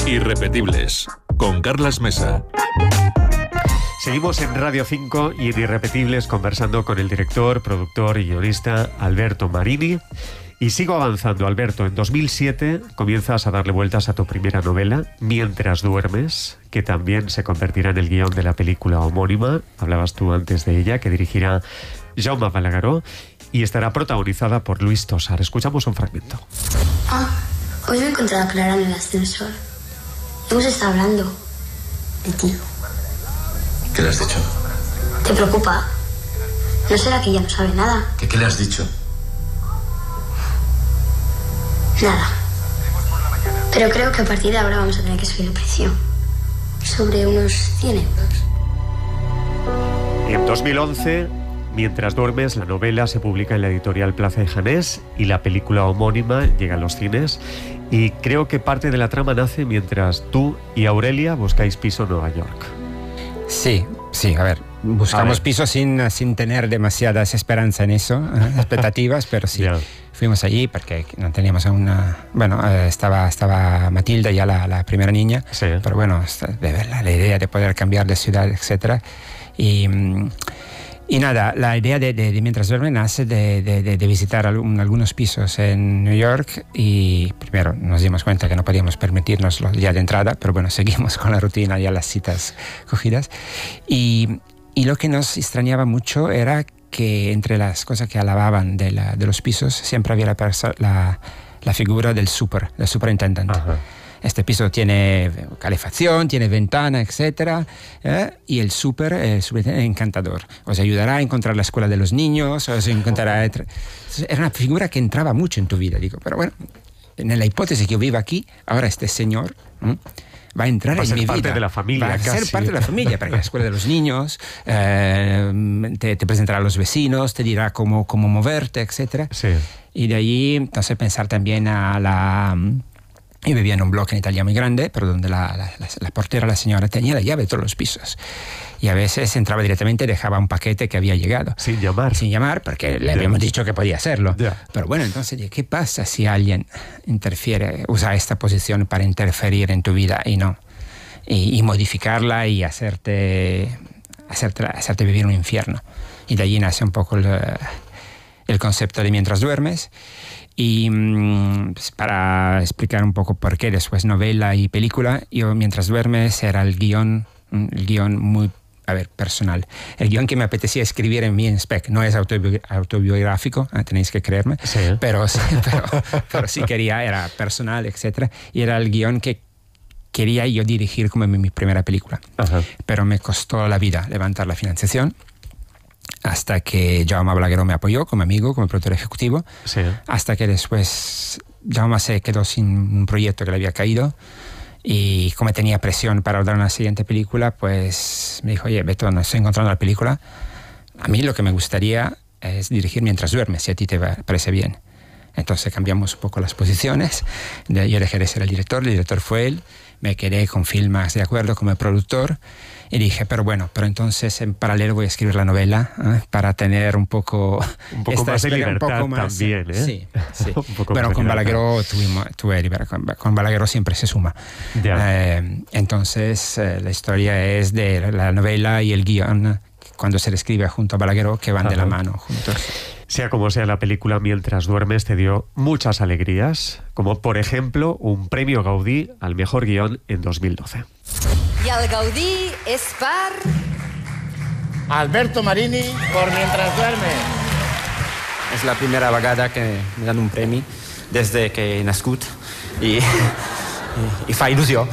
Irrepetibles, con Carlas Mesa. Seguimos en Radio 5 y en Irrepetibles conversando con el director, productor y guionista Alberto Marini. Y sigo avanzando, Alberto. En 2007 comienzas a darle vueltas a tu primera novela, Mientras duermes, que también se convertirá en el guión de la película homónima. Hablabas tú antes de ella, que dirigirá Jaume Balagueró y estará protagonizada por Luis Tosar. Escuchamos un fragmento. Hoy me he encontrado a Clara en el ascensor. Hemos estado hablando de ti. ¿Qué le has dicho? ¿Te preocupa? ¿No será que ella no sabe nada? ¿Qué le has dicho? Nada. Pero creo que a partir de ahora vamos a tener que subir el precio. Sobre unos 100 euros. En 2011, Mientras duermes, la novela se publica en la editorial Plaza de Janés y la película homónima llega a los cines. Y creo que parte de la trama nace mientras tú y Aurelia buscáis piso en Nueva York. Sí, a ver, buscamos piso sin tener demasiadas esperanzas en eso, expectativas, pero sí. Yeah. Fuimos allí porque no teníamos aún estaba Matilda, ya la primera niña, Sí. pero bueno, de ver la idea de poder cambiar de ciudad, etcétera. Y nada, la idea de Mientras duermes nace de visitar algunos pisos en New York y primero nos dimos cuenta que no podíamos permitirnoslo ya de entrada, pero bueno, seguimos con la rutina, ya las citas cogidas. Y lo que nos extrañaba mucho era que entre las cosas que alababan de los pisos siempre había la figura del superintendente. Ajá. Este piso tiene calefacción, tiene ventana, etc. Y el superintendente es encantador. Os ayudará a encontrar la escuela de los niños, os encontrará... Era una figura que entraba mucho en tu vida, digo. Pero bueno, en la hipótesis que yo vivo aquí, ahora este señor va a entrar en mi vida. Va a ser parte de la familia, va a casi. ser parte de la familia, para la escuela de los niños, te presentará a los vecinos, te dirá cómo moverte, etc. Sí. Y de allí, entonces, pensar también Yo vivía en un bloque en Italia muy grande, pero donde la portera, la señora, tenía la llave de todos los pisos. Y a veces entraba directamente y dejaba un paquete que había llegado. Sin llamar. Porque le habíamos dicho que podía hacerlo. Yeah. Pero bueno, entonces, ¿qué pasa si alguien usa esta posición para interferir en tu vida y no? Y modificarla y hacerte vivir un infierno. Y de allí nace un poco el concepto de Mientras duermes. Y pues para explicar un poco por qué después novela y película, yo Mientras duermes era el guión muy, personal. El guión que me apetecía escribir en mi spec. No es autobiográfico, tenéis que creerme, Sí. pero sí quería, era personal, etc. Y era el guión que quería yo dirigir como mi primera película. Ajá. Pero me costó la vida levantar la financiación. Hasta que Jaume Balagueró me apoyó como amigo, como productor ejecutivo, Sí. hasta que después Jaume se quedó sin un proyecto que le había caído y como tenía presión para rodar una siguiente película, pues me dijo, oye, Beto, no estoy encontrando la película, a mí lo que me gustaría es dirigir Mientras duermes, si a ti te parece bien. Entonces cambiamos un poco las posiciones, yo dejé de ser el director fue él, me quedé con Filmax de acuerdo como productor. Y dije, pero entonces en paralelo voy a escribir la novela para tener un poco más de libertad también, Sí. Bueno, con Balagueró con Balagueró siempre se suma. Yeah. Entonces la historia es de la novela y el guión cuando se le escribe junto a Balagueró, que van de la mano juntos. Sea como sea, la película Mientras duermes te dio muchas alegrías, como por ejemplo un premio Gaudí al mejor guión en 2012. I el Gaudí és per... Alberto Marini por Mientras duermes. És la primera vegada que me dan un premi des de que he nascut i fa il·lusió.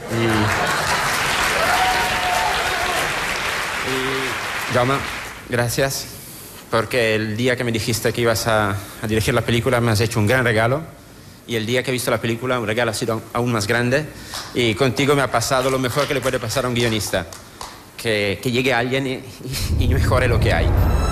Y Jaume, gracias, porque el día que me dijiste que ibas a dirigir la película me has hecho un gran regalo. Y el día que he visto la película, un regalo ha sido aún más grande. Y contigo me ha pasado lo mejor que le puede pasar a un guionista. Que llegue alguien y mejore lo que hay.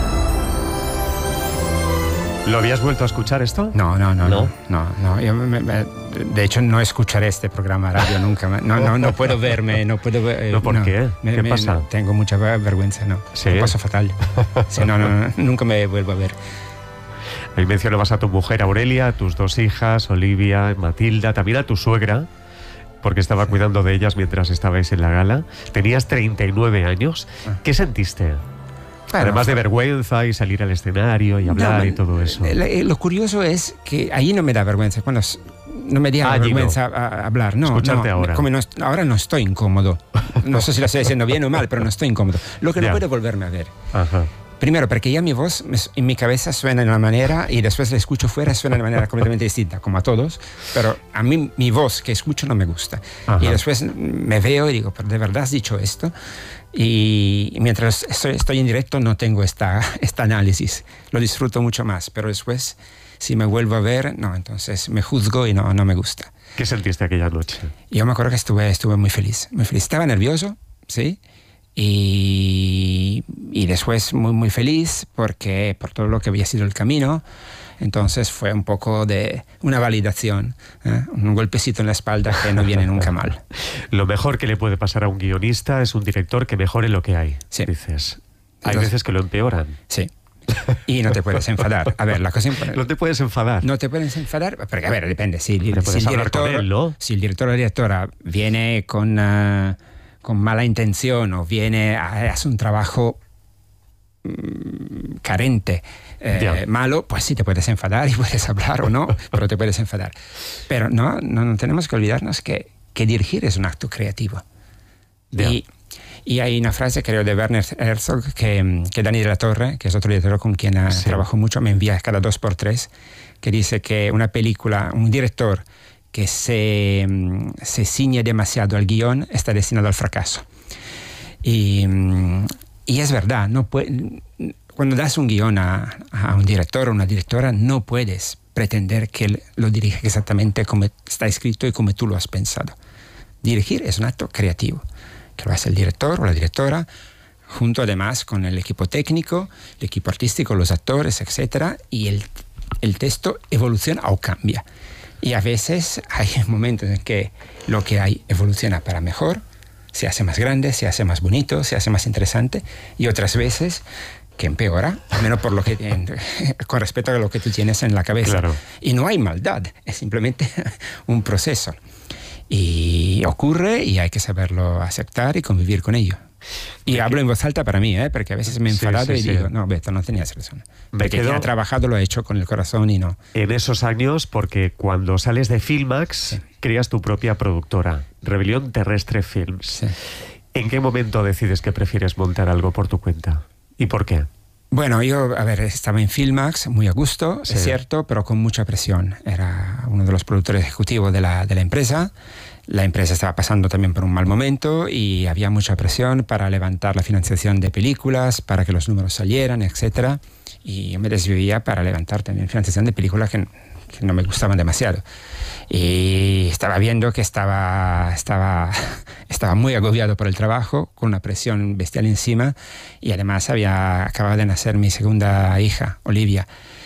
¿Lo habías vuelto a escuchar esto? No. Yo de hecho, no escucharé este programa de radio nunca. No puedo verme, no puedo ver. ¿No, por qué? ¿Qué pasa? Tengo mucha vergüenza, no. ¿Sí? Me pasa fatal. Sí, nunca me vuelvo a ver. Ahí mencionabas a tu mujer Aurelia, a tus dos hijas, Olivia, Matilda, también a tu suegra. porque estaba cuidando de ellas mientras estabais en la gala. Tenías 39 años. ¿Qué sentiste? Bueno, además de vergüenza y salir al escenario y hablar y todo eso. Lo curioso es que ahí no me da vergüenza. Cuando no me da vergüenza hablar. No, escucharte ahora. Ahora no estoy incómodo. No sé si lo estoy diciendo bien o mal, pero no estoy incómodo. Lo que no puedo volverme a ver. Ajá. Primero, porque ya mi voz en mi cabeza suena de una manera y después la escucho fuera suena de una manera completamente distinta, como a todos, pero a mí mi voz que escucho no me gusta. Ajá. Y después me veo y digo, ¿pero de verdad has dicho esto? Y mientras estoy en directo no tengo este análisis, lo disfruto mucho más, pero después si me vuelvo a ver, no, entonces me juzgo y no me gusta. ¿Qué sentiste aquella noche? Yo me acuerdo que estuve muy feliz. Estaba nervioso, ¿sí? Y después muy, muy feliz por todo lo que había sido el camino. Entonces fue un poco de una validación, un golpecito en la espalda que no viene nunca mal. Lo mejor que le puede pasar a un guionista es un director que mejore lo que hay, sí. Dices. Hay veces que lo empeoran. Sí. Y no te puedes enfadar. A ver, la cosa importante. No te puedes enfadar. No te puedes enfadar, porque a ver, depende. Si el director, él, ¿no? Si el director o la directora viene con mala intención o hace un trabajo carente, malo, pues sí te puedes enfadar y puedes hablar o no, pero te puedes enfadar. Pero no tenemos que olvidarnos que dirigir es un acto creativo. Y hay una frase, creo, de Werner Herzog que Dani de la Torre, que es otro director con quien trabajo mucho, me envía cada 2x3, que dice que una película, un director que se ciñe demasiado al guión está destinado al fracaso. Y es verdad, cuando das un guión a un director o una directora, no puedes pretender que él lo dirija exactamente como está escrito y como tú lo has pensado. Dirigir es un acto creativo, que lo hace el director o la directora, junto además con el equipo técnico, el equipo artístico, los actores, etc. Y el texto evoluciona o cambia. Y a veces hay momentos en que lo que hay evoluciona para mejor, se hace más grande, se hace más bonito, se hace más interesante, y otras veces que empeora, al menos con respecto a lo que tú tienes en la cabeza. Claro. Y no hay maldad, es simplemente un proceso. Y ocurre y hay que saberlo aceptar y convivir con ello. Y hablo en voz alta para mí, porque a veces me he enfadado y digo, no, Beto, no tenías razón. Porque quien ha trabajado lo ha hecho con el corazón y no. En esos años, porque cuando sales de Filmax, creas tu propia productora, Rebelión Terrestre Films. Sí. ¿En qué momento decides que prefieres montar algo por tu cuenta? ¿Y por qué? Bueno, yo, estaba en Filmax, muy a gusto, es cierto, pero con mucha presión. Era uno de los productores ejecutivos de la empresa. La empresa estaba pasando también por un mal momento y había mucha presión para levantar la financiación de películas, para que los números salieran, etc. Y yo me desvivía para levantar también financiación de películas que no me gustaban demasiado. Y estaba viendo que estaba muy agobiado por el trabajo, con una presión bestial encima, y además acababa de nacer mi segunda hija, Olivia,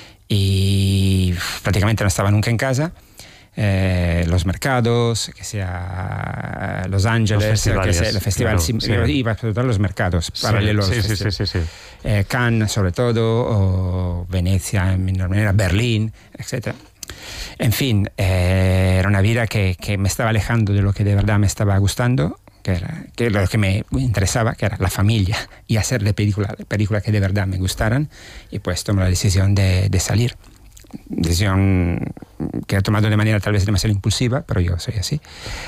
y prácticamente no estaba nunca en casa. Los mercados, que sea Los Ángeles, que sea el festival, claro, iba a todos los mercados paralelos. Sí. Cannes, sobre todo, o Venecia, en menor manera, Berlín, etc. En fin, era una vida que me estaba alejando de lo que de verdad me estaba gustando, que lo que me interesaba, que era la familia, y hacer de películas que de verdad me gustaran, y pues tomé la decisión de salir. Decisión que he tomado de manera tal vez demasiado impulsiva, pero yo soy así.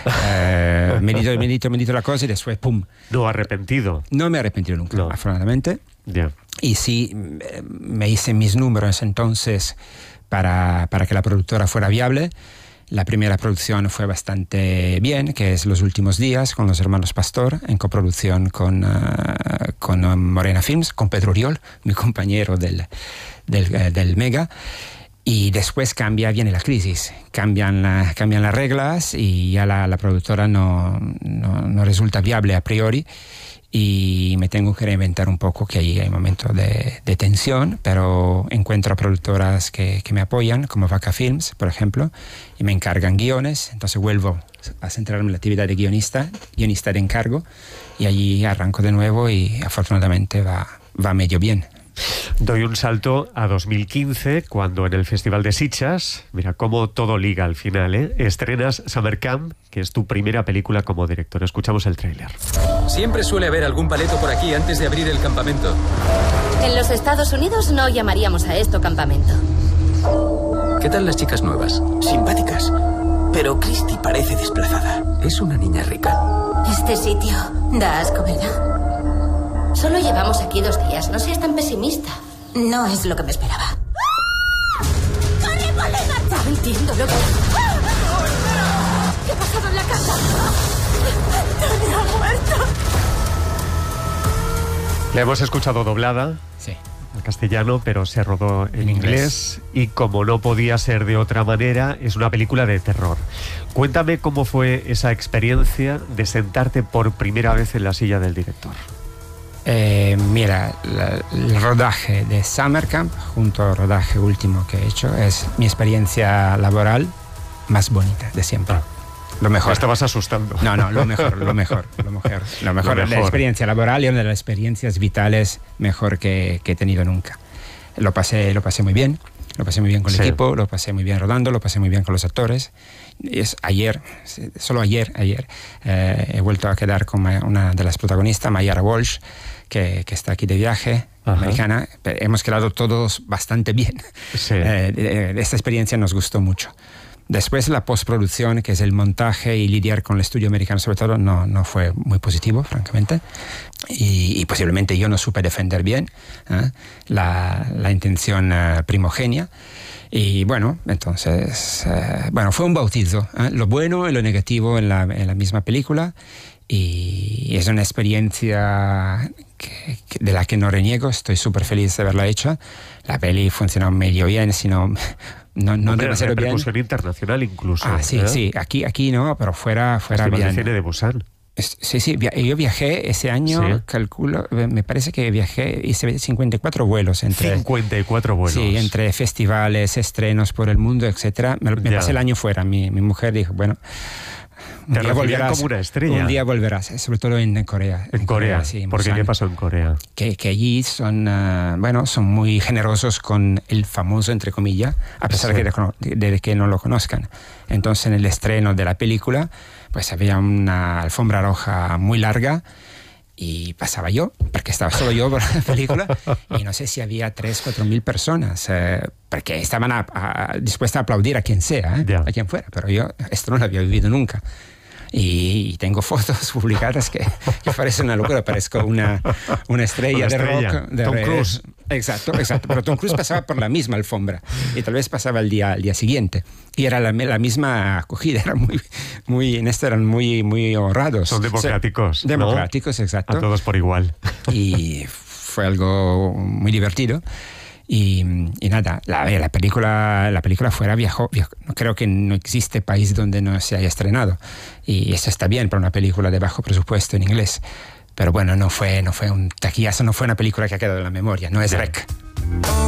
Medito la cosa y después ¡pum! ¿No arrepentido? No me he arrepentido nunca, afortunadamente. Yeah. Y sí, me hice mis números entonces para que la productora fuera viable. La primera producción fue bastante bien, que es Los Últimos Días, con los hermanos Pastor, en coproducción con Morena Films, con Pedro Oriol, mi compañero del Mega. Y después viene la crisis, cambian las reglas y ya la productora no resulta viable a priori, y me tengo que reinventar un poco, que ahí hay momentos de tensión, pero encuentro productoras que me apoyan, como Vaca Films, por ejemplo, y me encargan guiones. Entonces vuelvo a centrarme en la actividad de guionista de encargo, y allí arranco de nuevo y afortunadamente va medio bien. Doy un salto a 2015, cuando en el Festival de Sitges, mira cómo todo liga al final, estrenas Summer Camp, que es tu primera película como director. Escuchamos el tráiler. Siempre suele haber algún paleto por aquí antes de abrir el campamento. En los Estados Unidos no llamaríamos a esto campamento. ¿Qué tal las chicas nuevas? Simpáticas. Pero Christy parece desplazada. Es una niña rica. Este sitio da asco, ¿verdad? Solo llevamos aquí 2 días. No seas tan pesimista. No es lo que me esperaba. ¡Corre, marcha! No entiendo lo que... ¿Qué ha pasado en la casa? ¡Antonio ha muerto! La hemos escuchado doblada. Sí. Al castellano, pero se rodó en inglés. Y como no podía ser de otra manera, es una película de terror. Cuéntame cómo fue esa experiencia de sentarte por primera vez en la silla del director. Mira, el rodaje de Summer Camp, junto al rodaje último que he hecho, es mi experiencia laboral más bonita de siempre. Lo mejor. Me estabas asustando. No, lo mejor. La experiencia laboral y una de las experiencias vitales mejor que he tenido nunca. Lo pasé muy bien. Lo pasé muy bien con el equipo, lo pasé muy bien rodando, lo pasé muy bien con los actores. Solo ayer, he vuelto a quedar con una de las protagonistas, Mayara Walsh, que está aquí de viaje, americana. Hemos quedado todos bastante bien. Sí. Esta experiencia nos gustó mucho. Después la postproducción, que es el montaje y lidiar con el estudio americano sobre todo, no fue muy positivo, francamente. Y posiblemente yo no supe defender bien la intención primogenia. Y bueno, entonces, fue un bautizo. Lo bueno y lo negativo en la misma película. Y es una experiencia de la que no reniego. Estoy súper feliz de haberla hecho. La peli funcionó medio bien, sino... No demasiado bien. Repercusión internacional incluso. Sí, aquí no, pero fuera bien. El cine de Busan. Sí, yo viajé ese año, calculo, me parece que hice 54 vuelos. 54 vuelos. Sí, entre festivales, estrenos por el mundo, etcétera. Me pasé el año fuera. Mi mujer dijo, bueno... Te recibían como una estrella. Un día volverás, sobre todo en Corea. En Corea, sí. ¿Por qué pasó en Corea? Que allí son muy generosos con el famoso, entre comillas, a pesar de que no lo conozcan. Entonces, en el estreno de la película, pues había una alfombra roja muy larga y pasaba yo, porque estaba solo yo por la película, y no sé si había 3,000-4,000 personas, porque estaban dispuestas a aplaudir a quien sea, a quien fuera, pero yo esto no lo había vivido nunca. Y tengo fotos publicadas que parece una locura, parezco una estrella de rock. Tom Cruise. Exacto, pero Tom Cruise pasaba por la misma alfombra y tal vez pasaba al día siguiente. Y era la misma acogida, eran eran muy honrados. Son democráticos. Democráticos, ¿no? Exacto. A todos por igual. Y fue algo muy divertido. Y nada, la película fuera viajó. Creo que no existe país donde no se haya estrenado. Y eso está bien para una película de bajo presupuesto en inglés. Pero bueno, no fue un taquillazo, no fue una película que ha quedado en la memoria, no es REC.